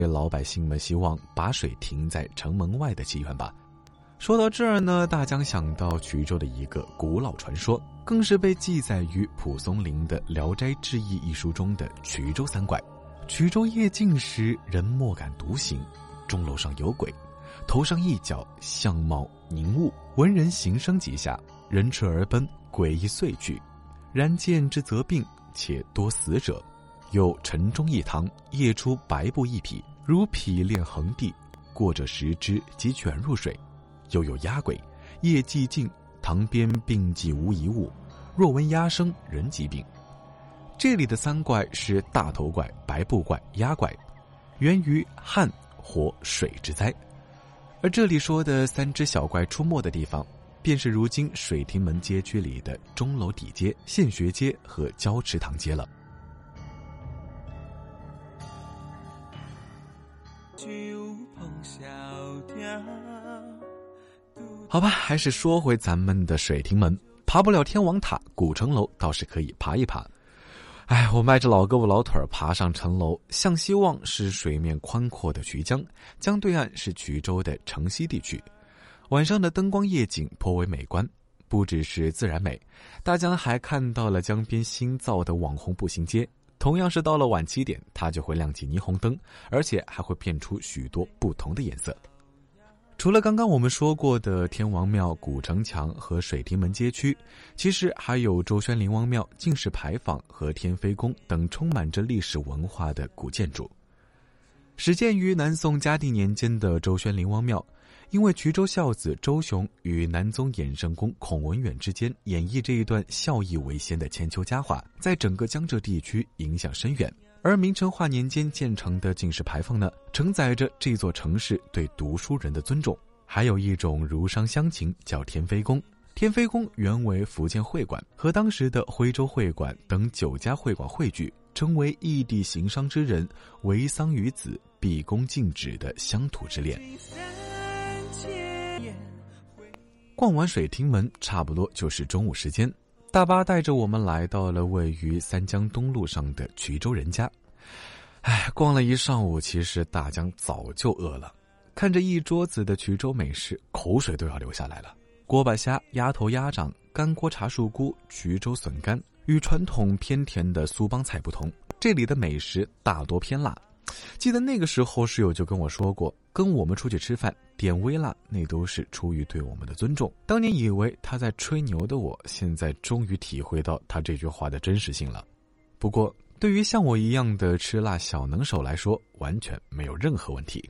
老百姓们希望把水停在城门外的祈愿吧。说到这儿呢，大江想到衢州的一个古老传说，更是被记载于蒲松龄的《聊斋志异》一书中的衢州三怪。衢州夜静时，人莫敢独行，钟楼上有鬼，头上一角，相貌凝雾，闻人行声几下，人驰而奔，鬼亦遂去。然见之则病，且多死者。有晨钟一堂，夜出白布一匹，如匹练横地，过者食之，即卷入水。又有鸦鬼，夜寂静，堂边并寂无一物，若闻鸦声，人即病。这里的三怪是大头怪、白布怪、鸦怪，源于旱火水之灾。而这里说的三只小怪出没的地方，便是如今水亭门街区里的钟楼底街、献学街和交池塘街了。好吧，还是说回咱们的水亭门，爬不了天王塔、古城楼倒是可以爬一爬。我迈着老胳膊老腿爬上城楼，向西望是水面宽阔的衢江，江对岸是衢州的城西地区。晚上的灯光夜景颇为美观，不只是自然美，大江还看到了江边新造的网红步行街。同样是到了晚7点，它就会亮起霓虹灯，而且还会变出许多不同的颜色。除了刚刚我们说过的天王庙、古城墙和水亭门街区，其实还有周宣灵王庙、进士牌坊和天妃宫等充满着历史文化的古建筑。始建于南宋嘉定年间的周宣灵王庙，因为衢州孝子周雄与南宗衍圣公孔文远之间演绎这一段孝义为先的千秋佳话，在整个江浙地区影响深远。而明成化年间建成的进士牌坊呢，承载着这座城市对读书人的尊重。还有一种儒商乡情叫天妃宫，天妃宫原为福建会馆，和当时的徽州会馆等9家会馆汇聚，成为异地行商之人为丧于子、毕恭尽止的乡土之恋。逛完水亭门，差不多就是中午时间，大巴带着我们来到了位于三江东路上的衢州人家。逛了一上午，其实大江早就饿了，看着一桌子的衢州美食，口水都要流下来了。锅巴虾、鸭头、鸭掌、干锅茶树菇、衢州笋干，与传统偏甜的苏帮菜不同，这里的美食大多偏辣。记得那个时候室友就跟我说过，跟我们出去吃饭点微辣，那都是出于对我们的尊重。当年以为他在吹牛的我，现在终于体会到他这句话的真实性了。不过对于像我一样的吃辣小能手来说，完全没有任何问题。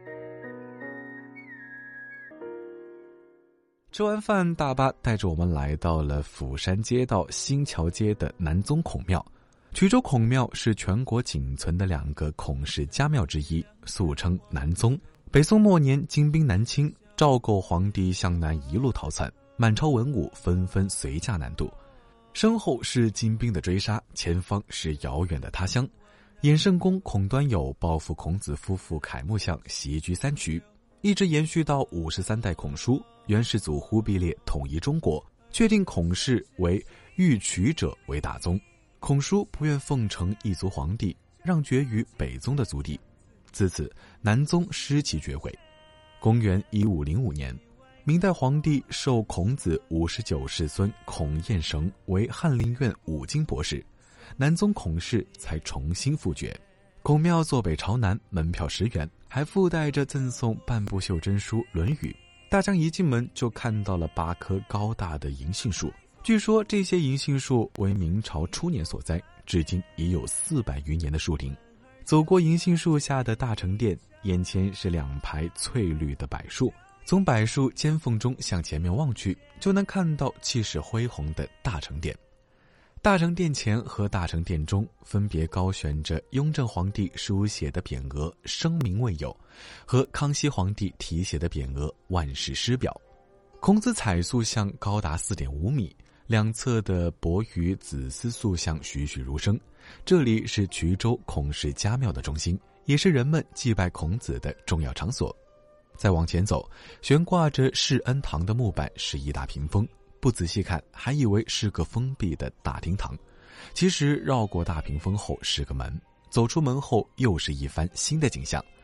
吃完饭，大巴带着我们来到了釜山街道新桥街的南宗孔庙。衢州孔庙是全国仅存的2个孔氏家庙之一，素称南宗。北宋末年金兵南侵，赵构皇帝向南一路逃窜，满朝文武纷纷随驾南渡，身后是金兵的追杀，前方是遥远的他乡。衍圣公孔端友抱负孔子夫妇楷木像，袭居三衢，一直延续到53代孔书，元世祖忽必烈统一中国，确定孔氏为御衢者为大宗。孔书不愿奉承异族皇帝，让爵于北宗的族弟，自此南宗失其爵位。公元1505年，明代皇帝授孔子59世孙孔彦绳为翰林院五经博士，南宗孔氏才重新复爵。孔庙坐北朝南，门票10元，还附带着赠送半部袖珍书《论语》。大江一进门就看到了8棵高大的银杏树，据说这些银杏树为明朝初年所栽，至今已有400余年的树龄。走过银杏树下的大成殿，眼前是2排翠绿的柏树，从柏树尖缝中向前面望去，就能看到气势恢宏的大成殿。大成殿前和大成殿中分别高悬着雍正皇帝书写的匾额“声名未有”和康熙皇帝题写的匾额“万世师表”。孔子彩塑像高达4.5米，两侧的伯鱼子丝塑像栩栩如生。这里是衢州孔氏家庙的中心，也是人们祭拜孔子的重要场所。再往前走，悬挂着世恩堂的木板是一大屏风，不仔细看还以为是个封闭的大厅堂，其实绕过大屏风后是个门，走出门后又是一番新的景象。